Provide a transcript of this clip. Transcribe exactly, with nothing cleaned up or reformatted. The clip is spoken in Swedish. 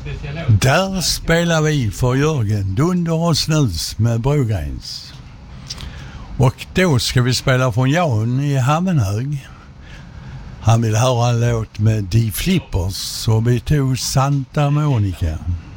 Där spelar vi för Jörgen Dunder och Snus med Brogräns. Och då ska vi spela från Jan i Hammenhög. Han vill höra en låt med De Flippers, så vi tog Santa Monica.